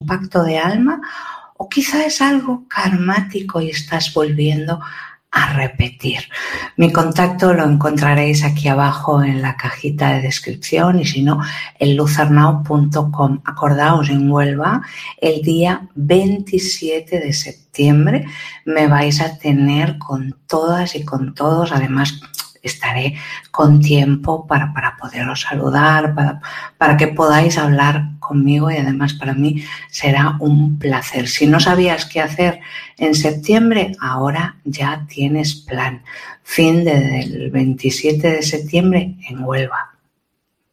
pacto de alma o quizá es algo karmático y estás volviendo a repetir. Mi contacto lo encontraréis aquí abajo en la cajita de descripción y si no, en luzarnau.com. Acordaos, en Huelva, el día 27 de septiembre me vais a tener con todas y con todos. Además, estaré con tiempo para poderos saludar, para que podáis hablar conmigo y además para mí será un placer. Si no sabías qué hacer en septiembre, ahora ya tienes plan. Fin del 27 de septiembre en Huelva.